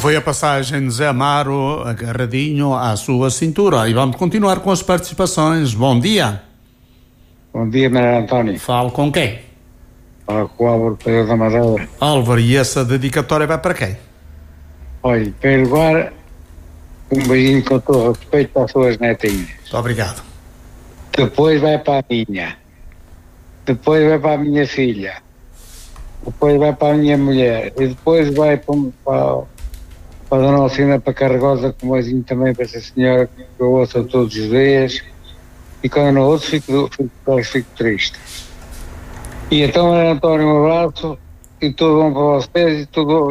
Foi a passagem de Zé Amaro agarradinho à sua cintura. E vamos continuar com as participações. Bom dia. Bom dia, Manuel António. Falo com quem? Falo com o Álvaro Pereira da Madeira. Álvaro, e essa dedicatória vai para quem? Olha, para levar um beijinho com todo respeito para as suas netinhas. Muito obrigado. Depois vai para a minha. Depois vai para a minha filha. Depois vai para a minha mulher. E depois vai para a Dona Alcina, para Carregosa, com um beijinho também para essa senhora que eu ouço todos os dias. E quando eu não ouço, fico triste. E então, António, um abraço e tudo bom para vocês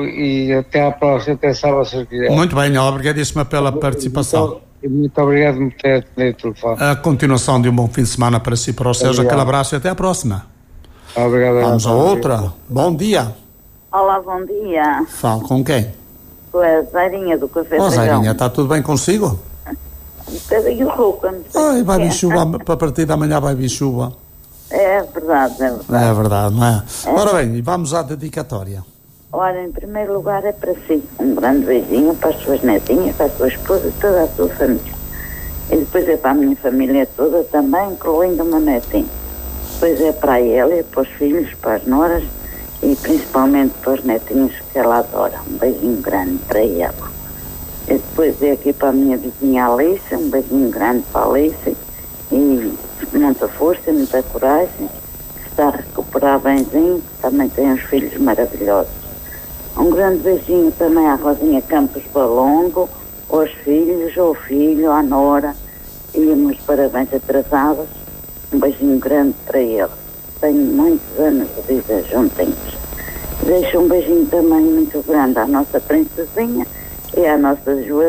e até à próxima, até sábado, se quiser. Muito bem, obrigadíssima pela participação. Muito obrigado por me ter atendido o telefone. A continuação de um bom fim de semana para si e para o Sérgio. Aquele abraço e até à próxima. Obrigado. Vamos a outra. Bom dia. Olá, bom dia. Falo com quem? Com a Zairinha do Café Dragão. Zairinha, está tudo bem consigo? Um bocadinho rouca, não sei. Ai, vai vir chuva, para partir da manhã vai vir chuva. É verdade, é verdade. É verdade, não é? Ora bem, e vamos à dedicatória. Olha, em primeiro lugar é para si. Um grande beijinho para as suas netinhas, para a sua esposa e toda a sua família. E depois é para a minha família toda também, incluindo o meu netinho. Depois é para a Elia, para os filhos, para as noras e principalmente para os netinhos que ela adora. Um beijinho grande para ela. E depois é aqui para a minha vizinha Alice, um beijinho grande para a Alice e muita força, muita coragem, que está a recuperar benzinho, que também tem uns filhos maravilhosos. Um grande beijinho também à Rosinha Campos Balongo, aos filhos, ao filho, à nora e uns parabéns atrasados. Um beijinho grande para eles. Tenho muitos anos de vida juntinhos. Deixo um beijinho também muito grande à nossa princesinha e à nossa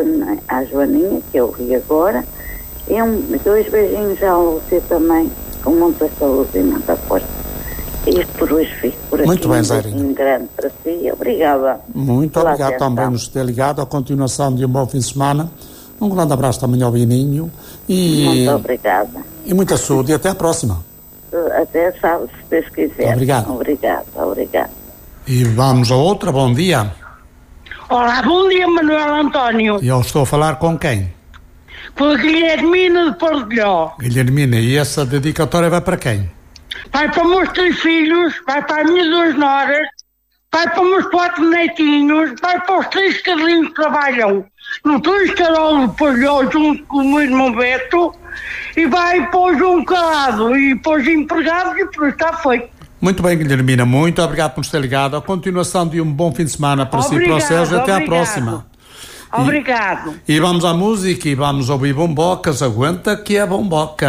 à Joaninha, que eu vi agora. E dois beijinhos à Lúcia também, com muita saúde e muita força. Isto por hoje fico por aqui. Muito bem, Zairinha. Um beijinho grande para si. Obrigada. Muito obrigado também por nos ter ligado. A continuação de um bom fim de semana. Um grande abraço também ao Bininho. Muito obrigada. E muita saúde e até à próxima. Até sábado, se Deus quiser. Obrigado. Obrigado. E vamos a outra. Bom dia. Olá, bom dia, Manuel António. E eu estou a falar com quem? Com a Guilhermina de Portilhó. Guilhermina, e essa dedicatória vai para quem? Vai para os meus 3 filhos, vai para as minhas 2 noras, vai para os meus 4 netinhos, vai para os 3 carlinhos que trabalham no Torres Carol de Portilhó junto com o meu irmão Beto, e vai para o João Calado e para os empregados, e por isso está feito. Muito bem, Guilhermina, muito obrigado por nos ter ligado. A continuação de um bom fim de semana para si e para o Sérgio. Até à próxima. Obrigado. E vamos à música e vamos ouvir Bombocas. Aguenta que é bomboca.